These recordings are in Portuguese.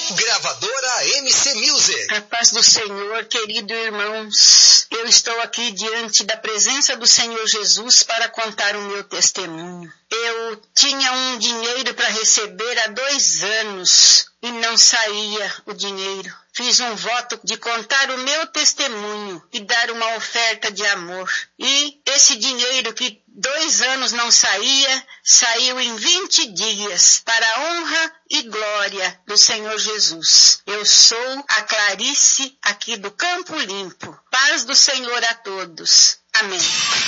Gravadora MC Music. A paz do Senhor, queridos irmãos. Eu estou aqui diante da presença do Senhor Jesus para contar o meu testemunho. Eu tinha um dinheiro para receber há 2 anos e não saía o dinheiro. Fiz um voto de contar o meu testemunho e dar uma oferta de amor. E esse dinheiro que 2 anos não saía, saiu em 20 dias, para a honra e glória do Senhor Jesus. Eu sou a Clarice, aqui do Campo Limpo. Paz do Senhor a todos. Amém.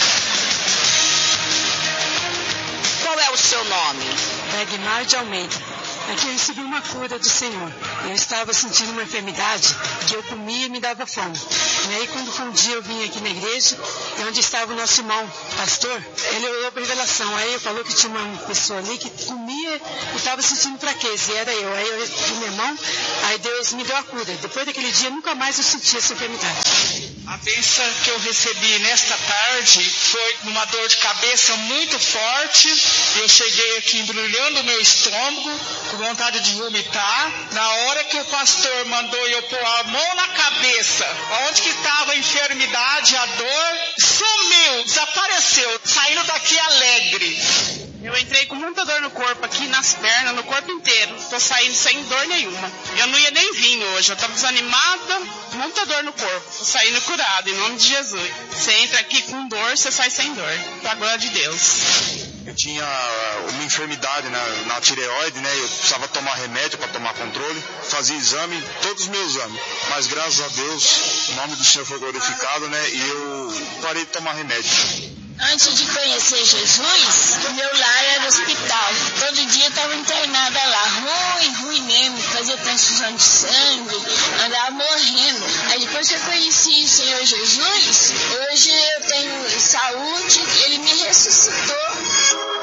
Qual é o seu nome? Dagmar de Almeida. Aqui eu recebi uma cura do Senhor. Eu estava sentindo uma enfermidade que eu comia e me dava fome. E aí quando foi um dia eu vim aqui na igreja, onde estava o nosso irmão, pastor, ele olhou para a revelação. Aí ele falou que tinha uma pessoa ali que comia e estava sentindo fraqueza. E era eu. Aí eu vi meu irmão, aí Deus me deu a cura. Depois daquele dia nunca mais eu senti essa enfermidade. A bênção que eu recebi nesta tarde foi uma dor de cabeça muito forte. Eu cheguei aqui embrulhando o meu estômago, com vontade de vomitar. Na hora que o pastor mandou eu pôr a mão na cabeça, onde que estava a enfermidade, a dor, sumiu, desapareceu, saindo daqui alegre. Eu entrei com muita dor no corpo, aqui nas pernas, no corpo inteiro. Tô saindo sem dor nenhuma. Eu não ia nem vir hoje, eu tava desanimada, muita dor no corpo. Tô saindo curada, em nome de Jesus. Você entra aqui com dor, você sai sem dor. Pra glória de Deus. Eu tinha uma enfermidade na tireoide, né? Eu precisava tomar remédio para tomar controle. Fazia exame, todos os meus exames. Mas graças a Deus, o nome do Senhor foi glorificado, né? E eu parei de tomar remédio. Antes de conhecer Jesus, o meu lar era hospital. Todo dia eu estava internada lá, ruim mesmo, fazia transfusão de sangue, andava morrendo. Aí depois que eu conheci o Senhor Jesus, hoje eu tenho saúde.